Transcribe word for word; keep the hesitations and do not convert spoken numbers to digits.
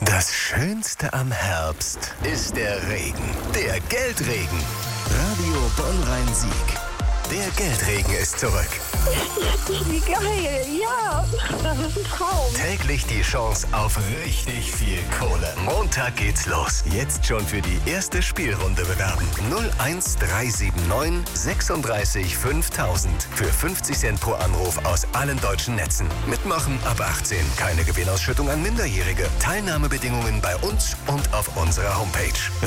Das Schönste am Herbst ist der Regen. Der Geldregen. Radio Bonn-Rhein-Sieg. Der Geldregen ist zurück. Wie geil, ja, das ist ein Traum. Täglich die Chance auf richtig viel Kohle. Montag geht's los. Jetzt schon für die erste Spielrunde bewerben. null eins drei sieben neun sechsunddreißig fünftausend. Für fünfzig Cent pro Anruf aus allen deutschen Netzen. Mitmachen ab achtzehn. Keine Gewinnausschüttung an Minderjährige. Teilnahmebedingungen bei uns und auf unserer Homepage.